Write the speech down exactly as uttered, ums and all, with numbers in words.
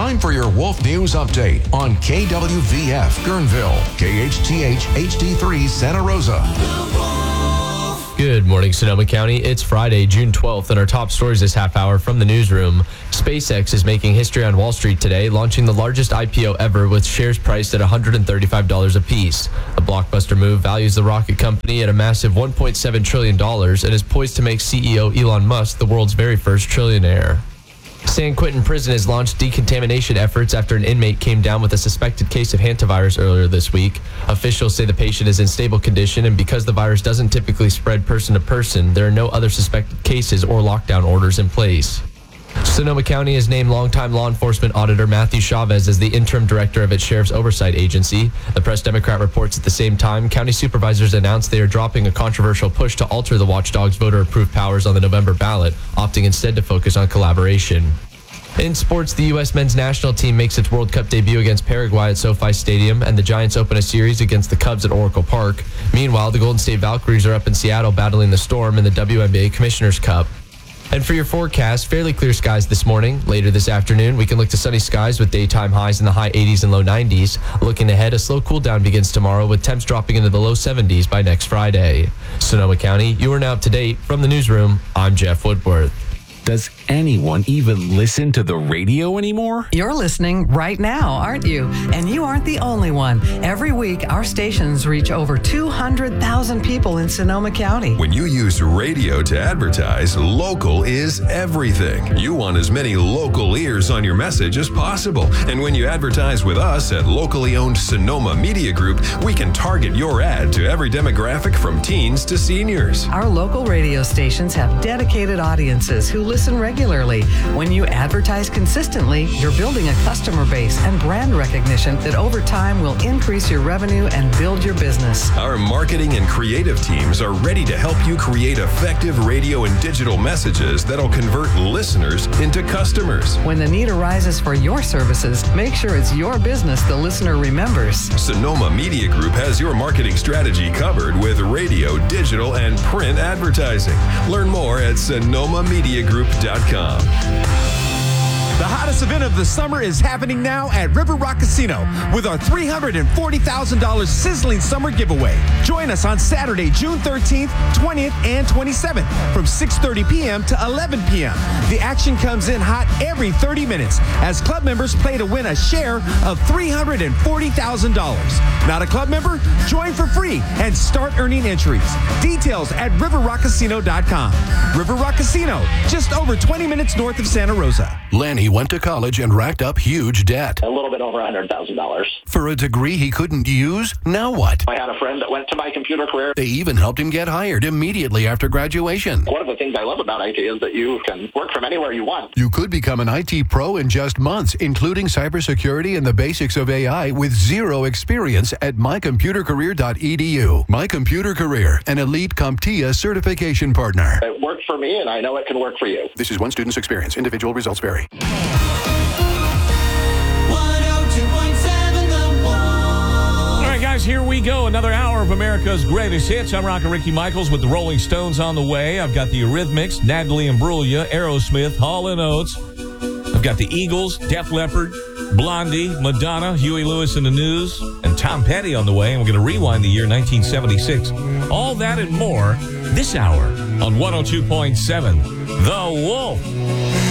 Time for your Wolf News Update on K W V F Guerneville, K H T H H D three Santa Rosa. Good morning, Sonoma County. It's Friday, June twelfth, and our top stories this half hour from the newsroom. SpaceX is making history on Wall Street today, launching the largest I P O ever with shares priced at one hundred thirty-five dollars apiece. The blockbuster move values the rocket company at a massive one point seven trillion dollars and is poised to make C E O Elon Musk the world's very first trillionaire. San Quentin Prison has launched decontamination efforts after an inmate came down with a suspected case of hantavirus earlier this week. Officials say the patient is in stable condition, and because the virus doesn't typically spread person to person, there are no other suspected cases or lockdown orders in place. Sonoma County has named longtime law enforcement auditor Matthew Chavez as the interim director of its Sheriff's Oversight Agency. The Press Democrat reports at the same time, county supervisors announced they are dropping a controversial push to alter the watchdog's voter-approved powers on the November ballot, opting instead to focus on collaboration. In sports, the U S men's national team makes its World Cup debut against Paraguay at SoFi Stadium, and the Giants open a series against the Cubs at Oracle Park. Meanwhile, the Golden State Valkyries are up in Seattle battling the Storm in the W N B A Commissioner's Cup. And for your forecast, fairly clear skies this morning. Later this afternoon, we can look to sunny skies with daytime highs in the high eighties and low nineties. Looking ahead, a slow cool down begins tomorrow with temps dropping into the low seventies by next Friday. Sonoma County, you are now up to date. From the newsroom, I'm Jeff Woodworth. Does anyone even listen to the radio anymore? You're listening right now, aren't you? And you aren't the only one. Every week, our stations reach over two hundred thousand people in Sonoma County. When you use radio to advertise, local is everything. You want as many local ears on your message as possible. And when you advertise with us at locally owned Sonoma Media Group, we can target your ad to every demographic from teens to seniors. Our local radio stations have dedicated audiences who listen Listen regularly. When you advertise consistently, you're building a customer base and brand recognition that over time will increase your revenue and build your business. Our marketing and creative teams are ready to help you create effective radio and digital messages that'll convert listeners into customers. When the need arises for your services, make sure it's your business the listener remembers. Sonoma Media Group has your marketing strategy covered with radio, digital, and print advertising. Learn more at sonoma media group dot com. The hottest event of the summer is happening now at River Rock Casino with our three hundred forty thousand dollars sizzling summer giveaway. Join us on Saturday, June thirteenth, twentieth, and twenty-seventh from six thirty p.m. to eleven p.m. The action comes in hot every thirty minutes as club members play to win a share of three hundred forty thousand dollars. Not a club member? Join for free and start earning entries. Details at river rock casino dot com. River Rock Casino, just over twenty minutes north of Santa Rosa. Lanny went to college and racked up huge debt. A little bit over one hundred thousand dollars. For a degree he couldn't use? Now what? I had a friend that went to my computer career. They even helped him get hired immediately after graduation. One of the things I love about I T is that you can work from anywhere you want. You could become an I T pro in just months, including cybersecurity and the basics of A I with zero experience at my computer career dot e d u. My Computer Career, an elite CompTIA certification partner. It worked for me, and I know it can work for you. This is one student's experience. Individual results vary. Guys, here we go. Another hour of America's greatest hits. I'm Rockin' Ricky Michaels with the Rolling Stones on the way. I've got the Eurythmics, Natalie Imbruglia, Aerosmith, Hall and Oates. I've got the Eagles, Def Leppard, Blondie, Madonna, Huey Lewis and the News, and Tom Petty on the way. And we're going to rewind the year nineteen seventy-six. All that and more this hour on one oh two point seven The Wolf.